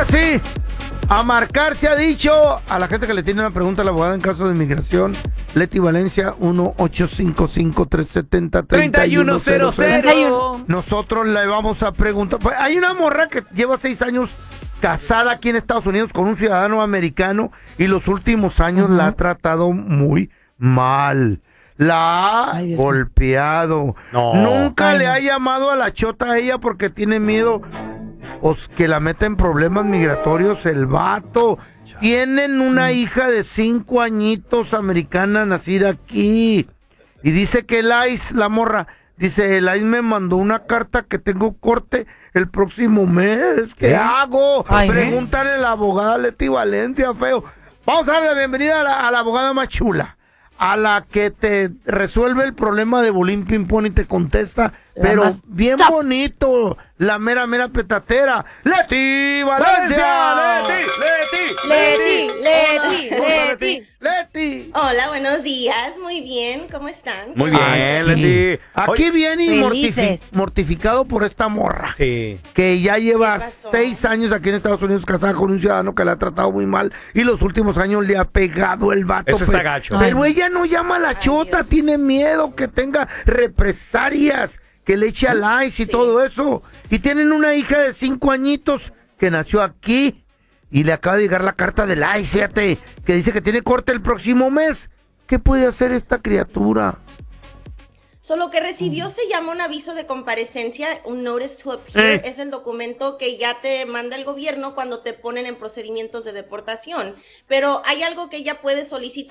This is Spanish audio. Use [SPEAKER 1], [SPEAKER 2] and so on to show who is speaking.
[SPEAKER 1] Ahora sí, a marcar se ha dicho a la gente que le tiene una pregunta a la abogada en caso de inmigración. Leti Valencia, 1-855-370-3100. Nosotros le vamos a preguntar. Pues, hay una morra que lleva 6 años casada aquí en Estados Unidos con un ciudadano americano y los últimos años la ha tratado muy mal. La ha golpeado. Nunca le ha llamado a la chota a ella porque tiene miedo que la meta en problemas migratorios el vato. Tienen una hija de 5 añitos americana nacida aquí. Y dice que el ICE, la morra, dice, el ICE me mandó una carta que tengo corte el próximo mes. ¿Qué hago? Pregúntale a la abogada Leti Valencia, feo. Vamos a darle la bienvenida a la abogada más chula. A la que te resuelve el problema de bullying ping-pong y te contesta, pero bien bonito, la mera petatera. ¡Leti Valencia! ¡Leti!
[SPEAKER 2] Hola, buenos días, muy bien, ¿cómo están?
[SPEAKER 3] Muy bien, Leti.
[SPEAKER 1] Aquí viene y mortificado por esta morra.
[SPEAKER 3] Sí.
[SPEAKER 1] Que ya lleva 6 años aquí en Estados Unidos casada con un ciudadano que la ha tratado muy mal y los últimos años le ha pegado el vato.
[SPEAKER 3] Eso está gacho.
[SPEAKER 1] Pero ella no llama a la chota, Dios. Tiene miedo que tenga represalias, que le eche al ICE y todo eso. Y tienen una hija de 5 añitos que nació aquí y le acaba de llegar la carta del ICE, fíjate, que dice que tiene corte el próximo mes. ¿Qué puede hacer esta criatura?
[SPEAKER 2] Lo que recibió se llama un aviso de comparecencia, un notice to appear, es el documento que ya te manda el gobierno cuando te ponen en procedimientos de deportación. Pero hay algo que ella puede solicitar